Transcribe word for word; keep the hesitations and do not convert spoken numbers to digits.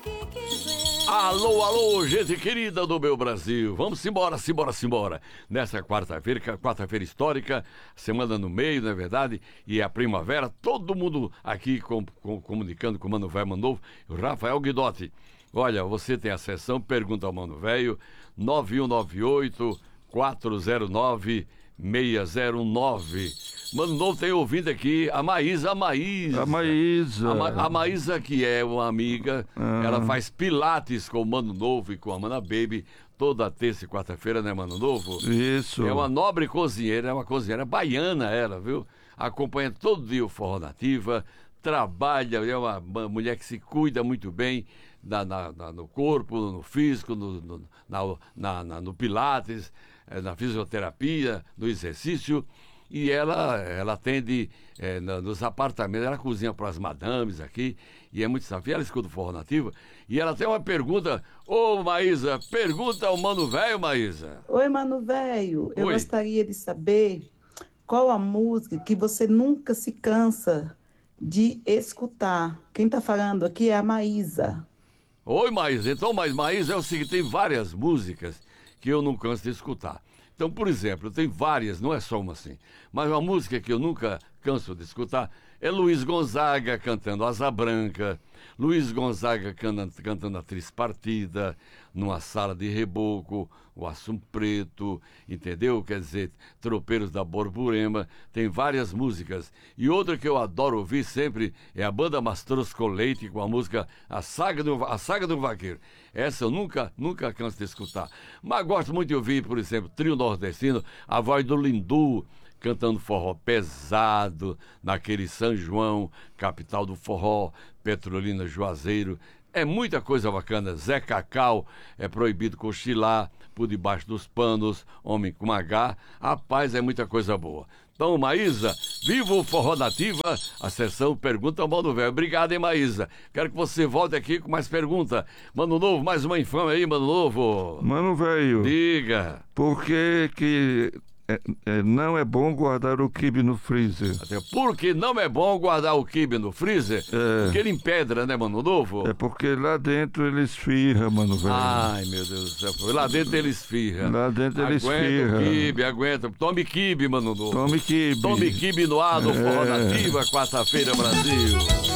Alô, alô, gente querida do meu Brasil. Vamos embora, simbora, simbora. Nessa quarta-feira, quarta-feira histórica, semana no meio, não é verdade? E é a primavera, todo mundo aqui com, com, comunicando com o Mano Velho, Mano Novo, o Rafael Guidotti. Olha, você tem a sessão Pergunta ao Mano Velho, nove um nove oito, quatro zero nove, seis zero nove. Mano Novo tem ouvindo aqui a Maísa, a Maísa. A Maísa. A, Ma, a Maísa, que é uma amiga, ah. ela faz pilates com o Mano Novo e com a Mana Baby toda terça e quarta-feira, né, Mano Novo? Isso. É uma nobre cozinheira, é uma cozinheira baiana ela, viu? Acompanha todo dia o Forró Nativa, trabalha, é uma mulher que se cuida muito bem na, na, na, no corpo, no físico, no, no, na, na, na, no pilates, na fisioterapia, no exercício. E ela, ela atende é, nos apartamentos, ela cozinha para as madames aqui, e é muito safia, ela escuta o Forró Nativa, e ela tem uma pergunta. Ô, Maísa, pergunta ao Mano Velho, Maísa. Oi, Mano Velho, eu gostaria de saber qual a música que você nunca se cansa de escutar. Quem tá falando aqui é a Maísa. Oi, Maísa, então, mas Maísa é o seguinte, tem várias músicas que eu não canso de escutar. Então, por exemplo, tem várias, não é só uma assim, mas uma música que eu nunca canso de escutar é Luiz Gonzaga cantando Asa Branca, Luiz Gonzaga cantando, cantando A Triste Partida, Numa Sala de Reboco, O Assum Preto, entendeu? Quer dizer, Tropeiros da Borborema, tem várias músicas. E outra que eu adoro ouvir sempre é a Banda Mastrosco Leite com a música A Saga do, a Saga do Vaqueiro. Essa eu nunca, nunca canso de escutar. Mas gosto muito de ouvir, por exemplo, Trio Nordestino, a voz do Lindu, cantando forró pesado, naquele São João, capital do forró, Petrolina, Juazeiro. É muita coisa bacana. Zé Cacau, é proibido cochilar, por debaixo dos panos, Homem com H. Rapaz, é muita coisa boa. Então, Maísa, viva o Forró Nativa, a sessão Pergunta ao Mano Velho. Obrigado, hein, Maísa. Quero que você volte aqui com mais perguntas. Mano Novo, mais uma infame aí, Mano Novo. Mano Velho. Diga. Por que que... É, é, não é bom guardar o quibe no freezer? Até porque não é bom guardar o quibe no freezer, é. porque ele empedra, né, Mano Novo? É porque lá dentro ele esfirra, Mano Velho. Ai, meu Deus do céu. Lá dentro ele esfirra. Lá dentro ele aguenta esfirra. Aguenta o quibe, aguenta. Tome quibe, Mano Novo. Tome quibe. Tome quibe no ar do é. Forró Nativa, quarta-feira, Brasil.